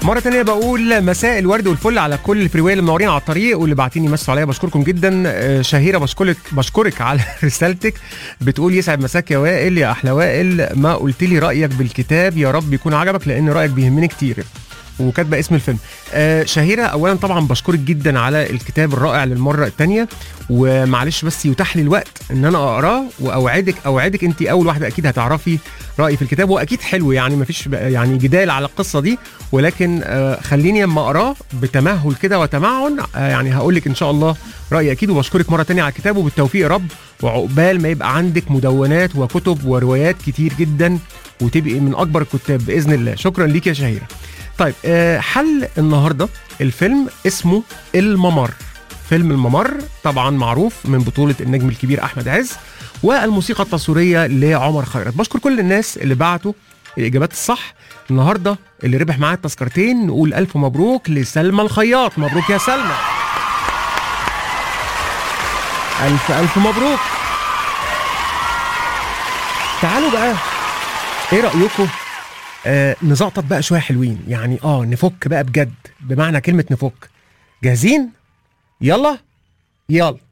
مرة تانية بقول مساء الورد والفل على كل الفريوية اللي منورين على الطريق واللي باعتين يمسوا عليا، بشكركم جدا. شهيرة بشكرك على رسالتك، بتقول يسعد مساك يا وائل يا احلى وائل، ما قلت لي رأيك بالكتاب، يا رب يكون عجبك لان رأيك بيهمني كتير، وكاتبه اسم الفيلم. شهيرة اولا طبعا بشكرك جدا على الكتاب الرائع للمره الثانيه، ومعلش بس يتاح لي الوقت ان انا اقراه، واوعدك انت اول واحده اكيد هتعرفي رايي في الكتاب، واكيد حلو يعني مفيش يعني جدال على القصه دي، ولكن خليني اما اقراه بتمهل كده وتمعن يعني هقول لك ان شاء الله رايي اكيد. وبشكرك مره ثانيه على الكتاب، وبالتوفيق يا رب، وعقبال ما يبقى عندك مدونات وكتب وروايات كتير جدا وتبقي من اكبر الكتاب باذن الله. شكرا ليك يا شهيره. طيب حل النهارده الفيلم اسمه الممر. فيلم الممر طبعا معروف من بطولة النجم الكبير أحمد عز، والموسيقى التصويرية لعمر خيرت. بشكر كل الناس اللي بعتوا الإجابات الصح النهارده، اللي ربح معاه التذكرتين نقول ألف مبروك لسلمى الخياط. مبروك يا سلمى، ألف مبروك. تعالوا بقى، إيه رأيكم نزقطط بقى شوية حلوين يعني، نفك بقى بجد بمعنى كلمة نفك. جاهزين؟ يلا